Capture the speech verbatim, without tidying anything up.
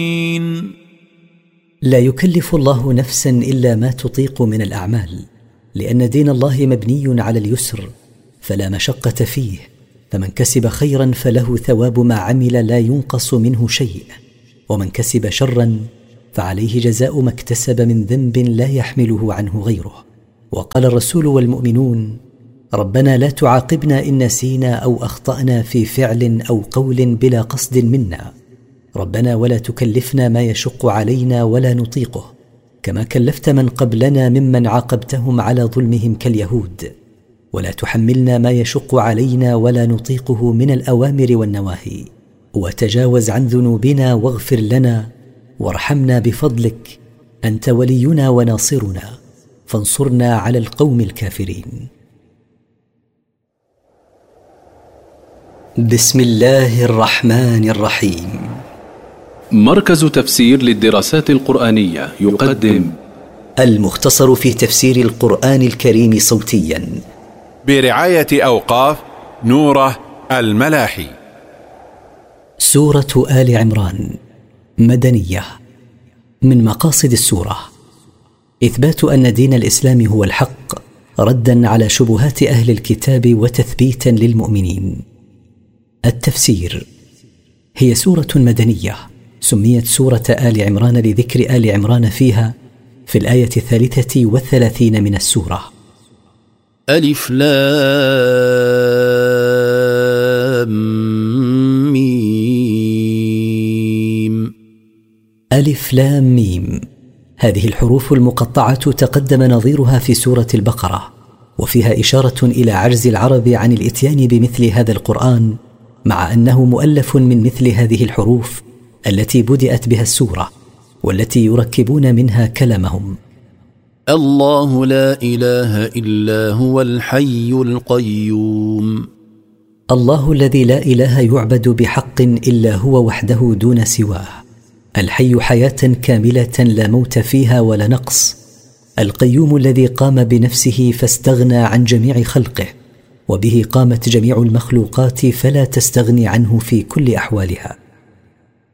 لا يكلف الله نفسا إلا ما تطيق من الأعمال، لأن دين الله مبني على اليسر فلا مشقة فيه، فمن كسب خيرا فله ثواب ما عمل لا ينقص منه شيء، ومن كسب شرا فعليه جزاء ما اكتسب من ذنب لا يحمله عنه غيره. وقال الرسول والمؤمنون: ربنا لا تعاقبنا إن نسينا أو أخطأنا في فعل أو قول بلا قصد منا، ربنا ولا تكلفنا ما يشق علينا ولا نطيقه، كما كلفت من قبلنا ممن عاقبتهم على ظلمهم كاليهود، ولا تحملنا ما يشق علينا ولا نطيقه من الأوامر والنواهي، وتجاوز عن ذنوبنا واغفر لنا وارحمنا بفضلك، أنت ولينا وناصرنا، فانصرنا على القوم الكافرين. بسم الله الرحمن الرحيم. مركز تفسير للدراسات القرآنية يقدم المختصر في تفسير القرآن الكريم صوتيا برعاية أوقاف نوره الملاحي. سورة آل عمران مدنية. من مقاصد السورة إثبات أن دين الإسلام هو الحق، ردا على شبهات أهل الكتاب وتثبيتا للمؤمنين. التفسير: هي سورة مدنية، سميت سورة آل عمران لذكر آل عمران فيها في الآية الثالثة والثلاثين من السورة. ألف لام ميم. ألف لام ميم، هذه الحروف المقطعة تقدم نظيرها في سورة البقرة، وفيها إشارة إلى عجز العرب عن الإتيان بمثل هذا القرآن، مع أنه مؤلف من مثل هذه الحروف التي بدأت بها السورة والتي يركبون منها كلامهم. الله لا إله إلا هو الحي القيوم. الله الذي لا إله يعبد بحق إلا هو وحده دون سواه، الحي حياة كاملة لا موت فيها ولا نقص، القيوم الذي قام بنفسه فاستغنى عن جميع خلقه، وبه قامت جميع المخلوقات فلا تستغني عنه في كل أحوالها.